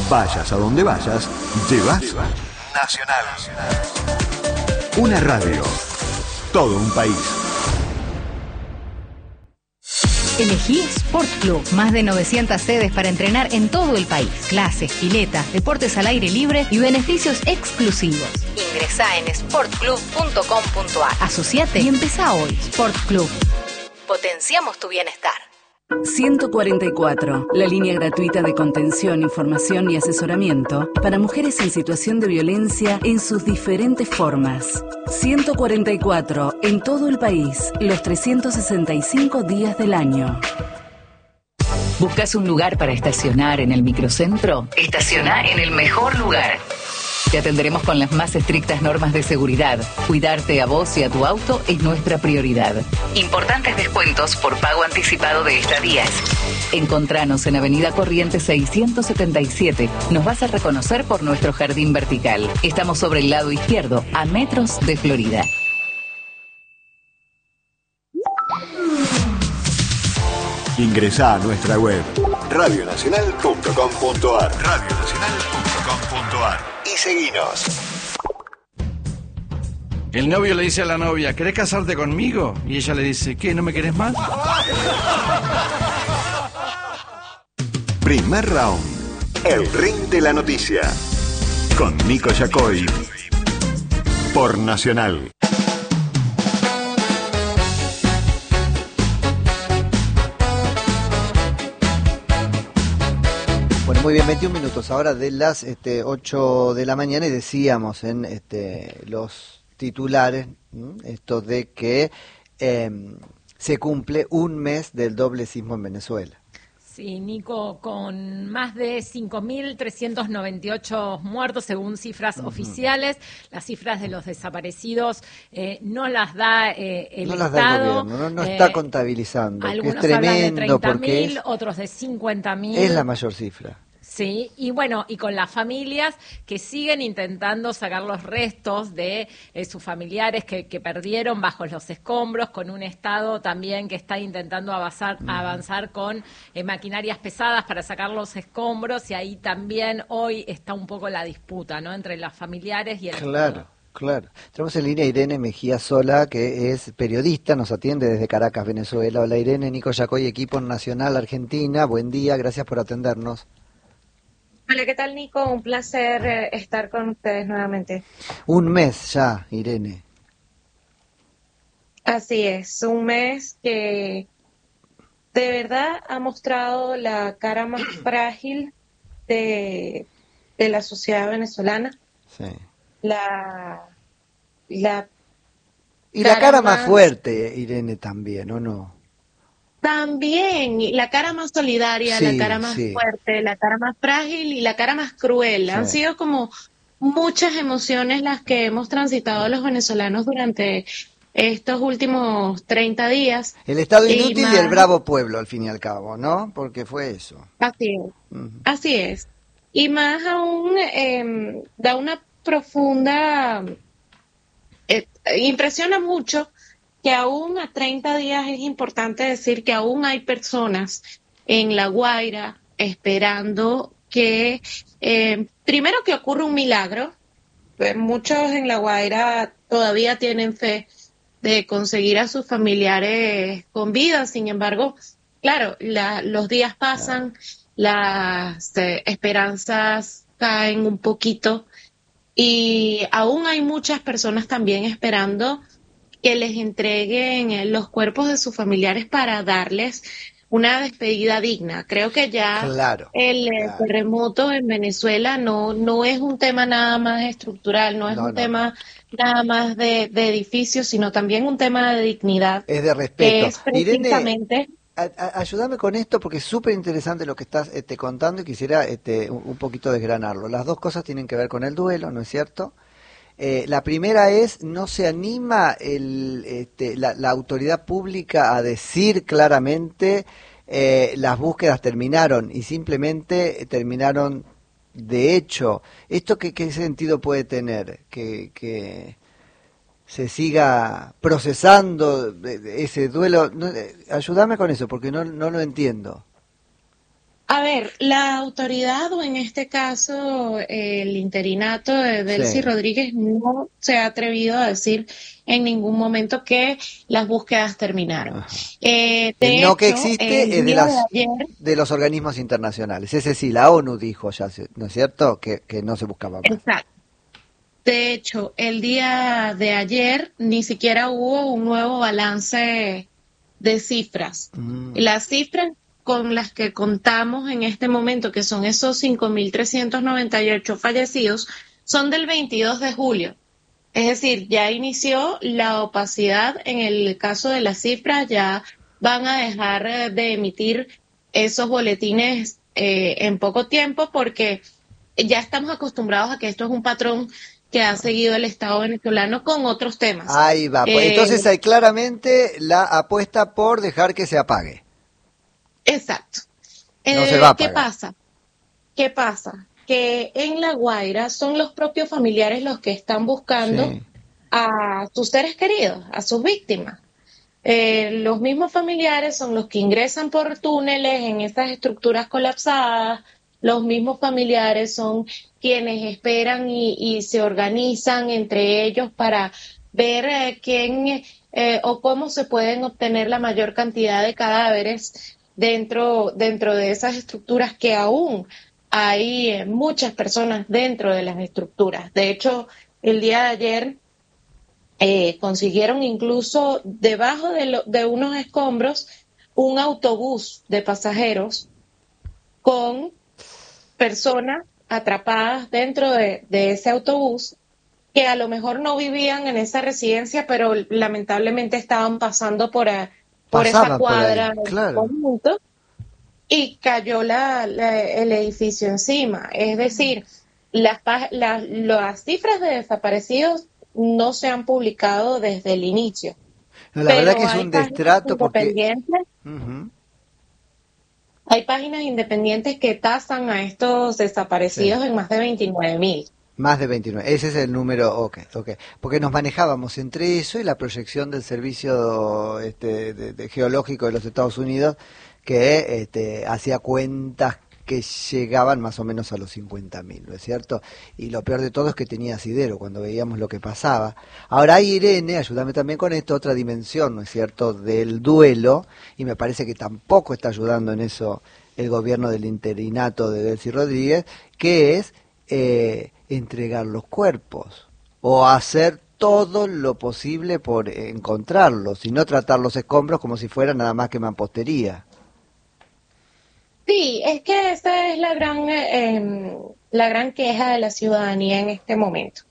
Vayas a donde vayas, llevas Nacional. Una radio. Todo un país. Elegí Sport Club. Más de 900 sedes para entrenar en todo el país. Clases, piletas, deportes al aire libre y beneficios exclusivos. Ingresá en sportclub.com.ar. Asociate y empezá hoy. Sport Club. Potenciamos tu bienestar. 144, la línea gratuita de contención, información y asesoramiento para mujeres en situación de violencia en sus diferentes formas. 144, en todo el país, los 365 días del año. ¿Buscas un lugar para estacionar en el microcentro? Estaciona en el mejor lugar. Te atenderemos con las más estrictas normas de seguridad. Cuidarte a vos y a tu auto es nuestra prioridad. Importantes descuentos por pago anticipado de estadías. Encontranos en Avenida Corrientes 677. Nos vas a reconocer por nuestro jardín vertical. Estamos sobre el lado izquierdo, a metros de Florida. Ingresá a nuestra web radionacional.com.ar y seguinos. El novio le dice a la novia, ¿querés casarte conmigo? Y ella le dice, ¿qué, no me querés más? Primer round. El ring de la noticia. Con Nico Yacoy. Por Nacional. Bueno, muy bien, 21 minutos ahora de las 8 de la mañana y decíamos en los titulares esto de que se cumple un mes del doble sismo en Venezuela. Sí, Nico, con más de 5.398 muertos según cifras oficiales. Las cifras de los desaparecidos no las da el no las Estado. Da el gobierno, no está contabilizando. Algunos que es tremendo hablan de porque 30.000, otros de 50.000. Es la mayor cifra. Sí, y bueno, y con las familias que siguen intentando sacar los restos de sus familiares que perdieron bajo los escombros, con un Estado también que está intentando avanzar con maquinarias pesadas para sacar los escombros, y ahí también hoy está un poco la disputa, ¿no?, entre los familiares y el Estado. Claro. Tenemos en línea a Irene Mejía Sola, que es periodista, nos atiende desde Caracas, Venezuela. Hola Irene, Nico Yacoy, equipo Nacional Argentina, buen día, gracias por atendernos. Hola, ¿qué tal, Nico? Un placer estar con ustedes nuevamente. Un mes ya, Irene. Así es, un mes que de verdad ha mostrado la cara más frágil de la sociedad venezolana. Sí. La cara más fuerte, Irene, también, ¿o no? También, y la cara más solidaria, la cara más fuerte, la cara más frágil y la cara más cruel. Sí. Han sido como muchas emociones las que hemos transitado los venezolanos durante estos últimos 30 días. El Estado inútil y el bravo pueblo, al fin y al cabo, ¿no? Porque fue eso. Así es, así es. Y más aún da una profunda... impresiona mucho que aún a 30 días es importante decir que aún hay personas en La Guaira esperando que, primero que ocurra un milagro. Muchos en La Guaira todavía tienen fe de conseguir a sus familiares con vida, sin embargo, claro, los días pasan, las esperanzas caen un poquito y aún hay muchas personas también esperando que les entreguen los cuerpos de sus familiares para darles una despedida digna. Creo que ya el terremoto en Venezuela no es un tema nada más estructural, no es un tema nada más de edificios, sino también un tema de dignidad. Es de respeto. Que es precisamente... Irene, ayúdame con esto porque es súper interesante lo que estás contando y quisiera un poquito desgranarlo. Las dos cosas tienen que ver con el duelo, ¿no es cierto? La primera es, no se anima la autoridad pública a decir claramente las búsquedas terminaron y simplemente terminaron de hecho. ¿Esto qué sentido puede tener? Que se siga procesando ese duelo. Ayúdame con eso porque no lo entiendo. A ver, la autoridad, o en este caso el interinato de Delcy Sí. Rodríguez, no se ha atrevido a decir en ningún momento que las búsquedas terminaron. Ajá. De El no que hecho, el existe es día de ayer, de los organismos internacionales. Ese sí, la ONU dijo ya, ¿no es cierto? Que no se buscaba más. exacto. De hecho, el día de ayer ni siquiera hubo un nuevo balance de cifras. Las cifras con las que contamos en este momento, que son esos 5.398 fallecidos, son del 22 de julio. Es decir, ya inició la opacidad en el caso de las cifras, ya van a dejar de emitir esos boletines en poco tiempo, porque ya estamos acostumbrados a que esto es un patrón que ha seguido el Estado venezolano con otros temas. Ahí va. Pues entonces hay claramente la apuesta por dejar que se apague. Exacto. No se va a ¿Qué apagar. pasa? ¿Qué pasa? Que en La Guaira son los propios familiares los que están buscando Sí. a sus seres queridos, a sus víctimas. Los mismos familiares son los que ingresan por túneles en estas estructuras colapsadas. Los mismos familiares son quienes esperan y se organizan entre ellos para ver quién o cómo se pueden obtener la mayor cantidad de cadáveres dentro de esas estructuras, que aún hay muchas personas dentro de las estructuras. De hecho, el día de ayer consiguieron incluso debajo de unos escombros un autobús de pasajeros con personas atrapadas dentro de ese autobús, que a lo mejor no vivían en esa residencia, pero lamentablemente estaban pasando por esa Pasaban por cuadra ahí, en claro. conjunto, y cayó el edificio encima. Es decir, las cifras de desaparecidos no se han publicado desde el inicio. No, la verdad Pero que es hay un páginas destrato porque... independientes. Ujú. Hay páginas independientes que tasan a estos desaparecidos en más de 29.000. Más de 29, ese es el número, ok. Porque nos manejábamos entre eso y la proyección del servicio de geológico de los Estados Unidos, que hacía cuentas que llegaban más o menos a los 50.000, ¿no es cierto? Y lo peor de todo es que tenía asidero cuando veíamos lo que pasaba. Ahora hay, Irene, ayúdame también con esto, otra dimensión, ¿no es cierto?, del duelo, y me parece que tampoco está ayudando en eso el gobierno del interinato de Delcy Rodríguez, que es entregar los cuerpos o hacer todo lo posible por encontrarlos y no tratar los escombros como si fuera nada más que mampostería. Sí, es que esa es la gran queja de la ciudadanía en este momento.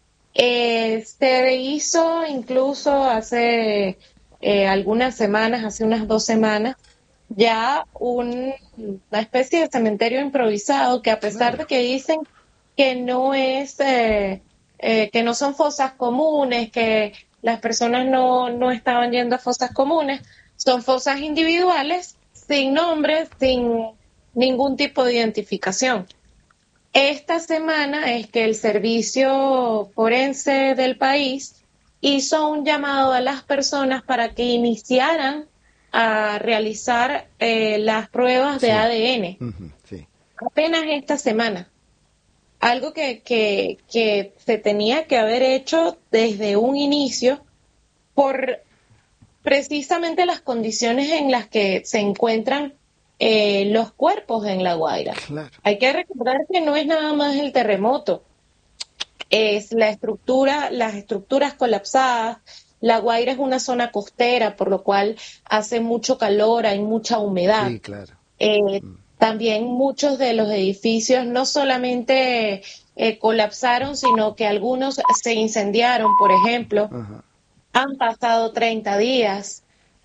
Se hizo incluso hace algunas semanas, hace unas 2 semanas, ya una especie de cementerio improvisado, que a pesar de que dicen que no es, que no son fosas comunes, que las personas no estaban yendo a fosas comunes, son fosas individuales, sin nombres, sin ningún tipo de identificación. Esta semana es que el servicio forense del país hizo un llamado a las personas para que iniciaran a realizar las pruebas de ADN. Uh-huh, sí. Apenas esta semana. Algo que se tenía que haber hecho desde un inicio por precisamente las condiciones en las que se encuentran los cuerpos en La Guaira. Claro. Hay que recordar que no es nada más el terremoto, es las estructuras colapsadas. La Guaira es una zona costera, por lo cual hace mucho calor, hay mucha humedad. Sí, claro. También muchos de los edificios no solamente colapsaron, sino que algunos se incendiaron, por ejemplo. Uh-huh. Han pasado 30 días.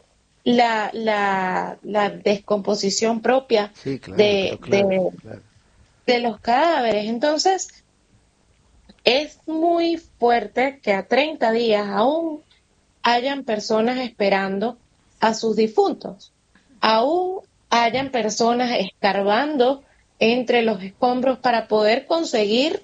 La descomposición propia Sí, claro, claro. de los cadáveres. Entonces, es muy fuerte que a 30 días aún hayan personas esperando a sus difuntos. Aún hayan personas escarbando entre los escombros para poder conseguir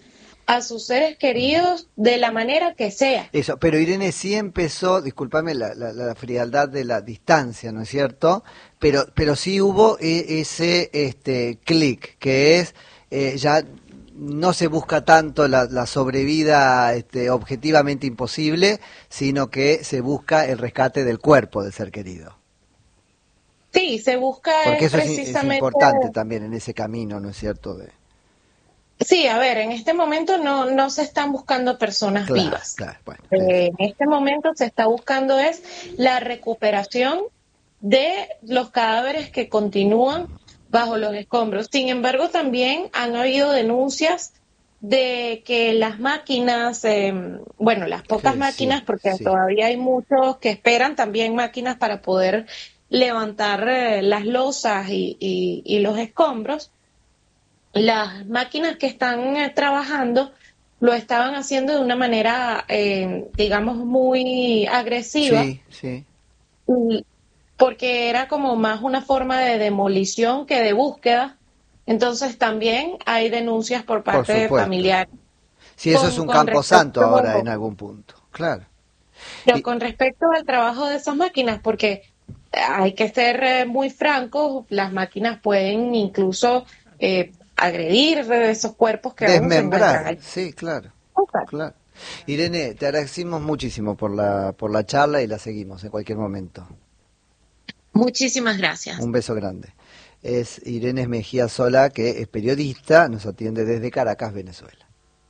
a sus seres queridos de la manera que sea. Eso, pero Irene sí empezó, discúlpame la frialdad de la distancia, ¿no es cierto? Pero sí hubo ese clic, que es ya no se busca tanto la sobrevida objetivamente imposible, sino que se busca el rescate del cuerpo del ser querido. Sí, se busca porque eso precisamente... es importante también en ese camino, ¿no es cierto? Sí, a ver, en este momento no se están buscando personas vivas. Claro, bueno, en este momento se está buscando es la recuperación de los cadáveres que continúan bajo los escombros. Sin embargo, también han habido denuncias de que las máquinas, las pocas máquinas, porque todavía hay muchos que esperan también máquinas para poder levantar las losas y los escombros. Las máquinas que están trabajando lo estaban haciendo de una manera, digamos, muy agresiva. Sí. Porque era como más una forma de demolición que de búsqueda. Entonces también hay denuncias por parte de familiares. Sí, eso es un camposanto ahora en algún punto, claro. Pero con respecto al trabajo de esas máquinas, porque hay que ser muy francos, las máquinas pueden incluso agredir esos cuerpos que desmembrar. Sí, claro. Irene, te agradecemos muchísimo por la charla y la seguimos en cualquier momento. Muchísimas gracias. Un beso grande. Es Irene Mejía Solá, que es periodista, nos atiende desde Caracas, Venezuela.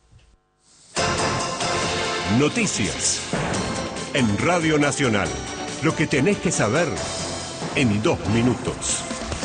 Noticias en Radio Nacional. Lo que tenés que saber en 2 minutos.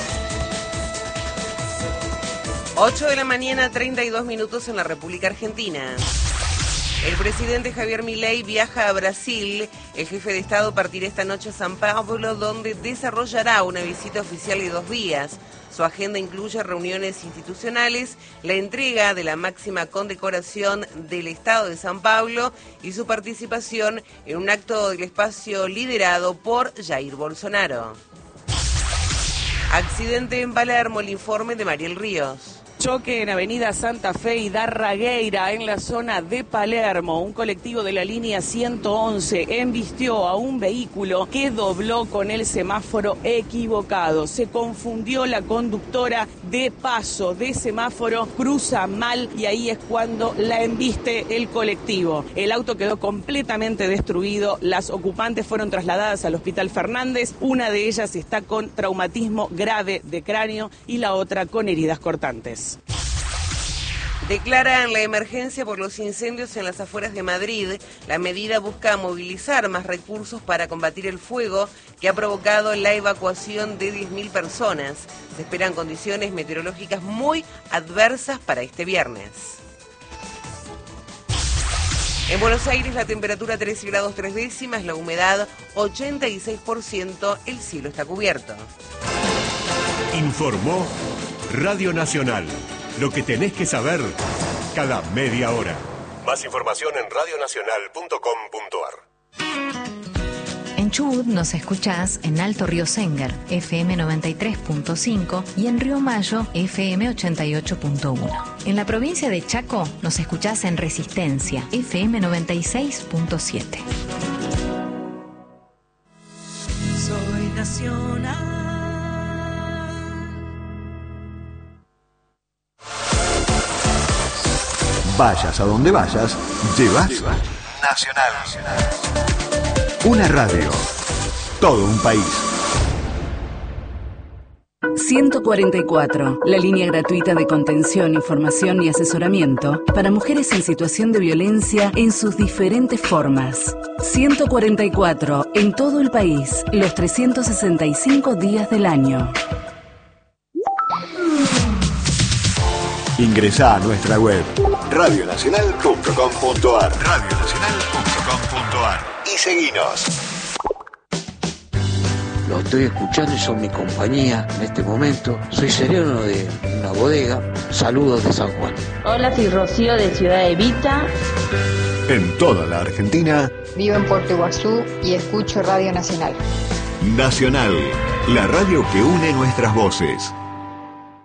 8 de la mañana, 32 minutos en la República Argentina. El presidente Javier Milei viaja a Brasil. El jefe de Estado partirá esta noche a San Pablo, donde desarrollará una visita oficial de 2 días. Su agenda incluye reuniones institucionales, la entrega de la máxima condecoración del Estado de San Pablo y su participación en un acto del espacio liderado por Jair Bolsonaro. Accidente en Palermo, el informe de Mariel Ríos. Choque en Avenida Santa Fe y Darragueira, en la zona de Palermo. Un colectivo de la línea 111 embistió a un vehículo que dobló con el semáforo equivocado. Se confundió la conductora de paso de semáforo, cruza mal y ahí es cuando la embiste el colectivo. El auto quedó completamente destruido. Las ocupantes fueron trasladadas al Hospital Fernández. Una de ellas está con traumatismo grave de cráneo y la otra con heridas cortantes. Declaran la emergencia por los incendios en las afueras de Madrid. La medida busca movilizar más recursos para combatir el fuego que ha provocado la evacuación de 10.000 personas. Se esperan condiciones meteorológicas muy adversas para este viernes. En Buenos Aires la temperatura 13 grados 3 décimas, la humedad 86%, el cielo está cubierto. Informó Radio Nacional. Lo que tenés que saber cada media hora. Más información en radionacional.com.ar. En Chubut nos escuchás en Alto Río Sénger, FM 93.5 y en Río Mayo, FM 88.1. En la provincia de Chaco nos escuchás en Resistencia, FM 96.7. Soy nacional. Vayas a donde vayas, llevas Nacional. Una radio, todo un país. 144, la línea gratuita de contención, información y asesoramiento para mujeres en situación de violencia en sus diferentes formas. 144, en todo el país, los 365 días del año. Ingresá a nuestra web radionacional.com.ar y seguinos. Lo estoy escuchando y son mi compañía en este momento. Soy sereno de una bodega. Saludos de San Juan. Hola, soy Rocío de Ciudad Evita. En toda la Argentina. Vivo en Puerto Iguazú y escucho Radio Nacional. Nacional, la radio que une nuestras voces.